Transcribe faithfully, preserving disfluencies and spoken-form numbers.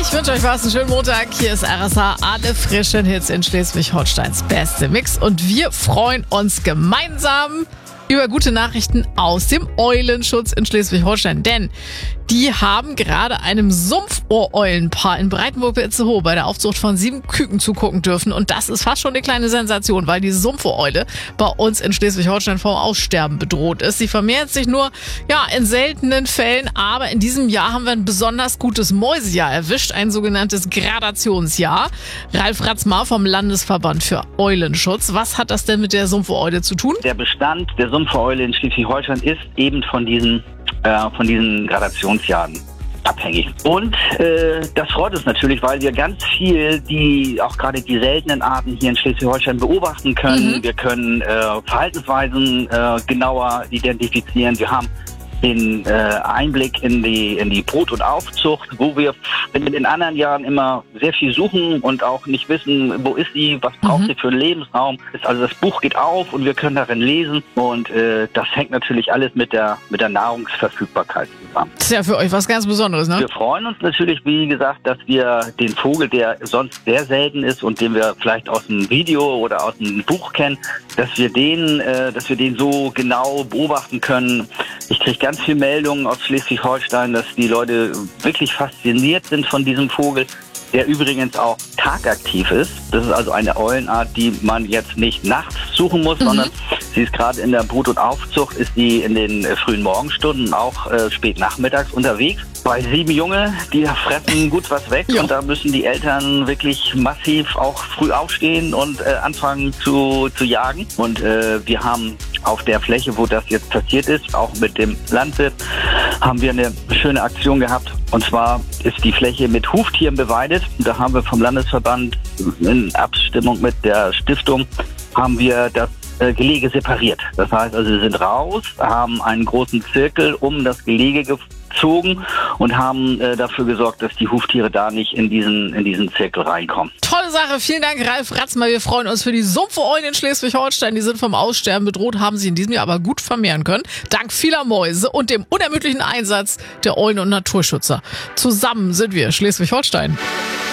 Ich wünsche euch was, einen schönen Montag. Hier ist R S H, alle frischen Hits in Schleswig-Holsteins beste Mix. Und wir freuen uns gemeinsam über gute Nachrichten aus dem Eulenschutz in Schleswig-Holstein. Denn die haben gerade einem Sumpfohreulenpaar in Breitenburg-Itzehoe bei der Aufzucht von sieben Küken zugucken dürfen. Und das ist fast schon eine kleine Sensation, weil die Sumpfohreule bei uns in Schleswig-Holstein vom Aussterben bedroht ist. Sie vermehrt sich nur ja in seltenen Fällen, aber in diesem Jahr haben wir ein besonders gutes Mäusejahr erwischt, ein sogenanntes Gradationsjahr. Ralf Ratzmar vom Landesverband für Eulenschutz. Was hat das denn mit der Sumpfohreule zu tun? Der Bestand der Sumpfohreule in Schleswig-Holstein ist eben von diesen äh, von diesen Gradationsjahren abhängig. Und äh, das freut uns natürlich, weil wir ganz viel, die auch gerade die seltenen Arten hier in Schleswig-Holstein beobachten können. Mhm. Wir können äh, Verhaltensweisen äh, genauer identifizieren. Wir haben den äh, Einblick in die in die Brut- und Aufzucht, wo wir in den anderen Jahren immer sehr viel suchen und auch nicht wissen, wo ist sie, was braucht mhm. sie für einen Lebensraum. Also das Buch geht auf und wir können darin lesen und äh, das hängt natürlich alles mit der mit der Nahrungsverfügbarkeit zusammen. Das ist ja für euch was ganz Besonderes, ne? Wir freuen uns natürlich, wie gesagt, dass wir den Vogel, der sonst sehr selten ist und den wir vielleicht aus dem Video oder aus dem Buch kennen, dass wir den, äh, dass wir den so genau beobachten können. Ich kriege ganz viele Meldungen aus Schleswig-Holstein, dass die Leute wirklich fasziniert sind von diesem Vogel, der übrigens auch tagaktiv ist. Das ist also eine Eulenart, die man jetzt nicht nachts suchen muss, mhm. sondern sie ist gerade in der Brut- und Aufzucht, ist die in den äh, frühen Morgenstunden, auch äh, spät nachmittags unterwegs. Bei sieben Junge, die fressen gut was weg ja. und da müssen die Eltern wirklich massiv auch früh aufstehen und äh, anfangen zu, zu jagen. Und äh, wir haben auf der Fläche, wo das jetzt passiert ist, auch mit dem Landwirt, haben wir eine schöne Aktion gehabt. Und zwar ist die Fläche mit Huftieren beweidet. Da haben wir vom Landesverband in Abstimmung mit der Stiftung haben wir das äh, Gelege separiert. Das heißt also, wir sind raus, haben einen großen Zirkel um das Gelege gezogen und haben äh, dafür gesorgt, dass die Huftiere da nicht in diesen, in diesen Zirkel reinkommen. Tolle Sache. Vielen Dank, Ralf Ratzmar. Wir freuen uns für die Sumpfoheulen in Schleswig-Holstein. Die sind vom Aussterben bedroht, haben sich in diesem Jahr aber gut vermehren können. Dank vieler Mäuse und dem unermüdlichen Einsatz der Eulen- und Naturschützer. Zusammen sind wir Schleswig-Holstein.